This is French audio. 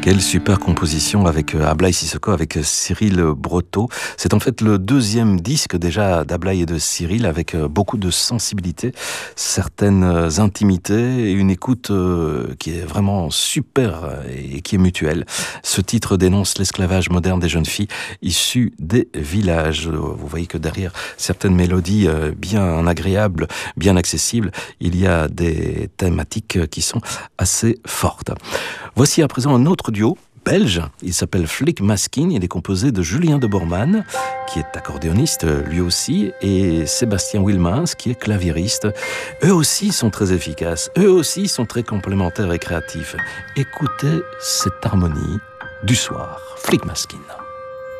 Quelle super composition avec Ablaye Cissokho, avec Cyril Breteau. C'est en fait le deuxième disque déjà d'Ablaye et de Cyril, avec beaucoup de sensibilité, certaines intimités et une écoute qui est vraiment super et qui est mutuelle. Ce titre dénonce l'esclavage moderne des jeunes filles issues des villages. Vous voyez que derrière certaines mélodies bien agréables, bien accessibles, il y a des thématiques qui sont assez fortes. Voici à présent un autre duo belge, il s'appelle Flick Maskin, il est composé de Julien de Bormann, qui est accordéoniste lui aussi, et Sébastien Wilmans, qui est claviériste. Eux aussi sont très efficaces, eux aussi sont très complémentaires et créatifs. Écoutez cette harmonie du soir, Flick Maskin.